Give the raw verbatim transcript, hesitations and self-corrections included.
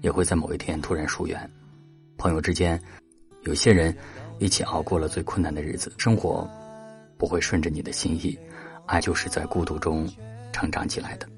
也会在某一天突然疏远。朋友之间，有些人一起熬过了最困难的日子。生活不会顺着你的心意，爱就是在孤独中成长起来的。